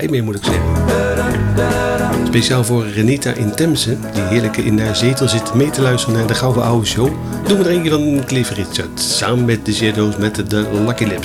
mee, moet ik zeggen. Speciaal voor Renita in Temse, die heerlijk in haar zetel zit mee te luisteren naar de Gouden Oude Show, doen we er eentje van Cliff Richard, samen met de Shadows met de Lucky Lips.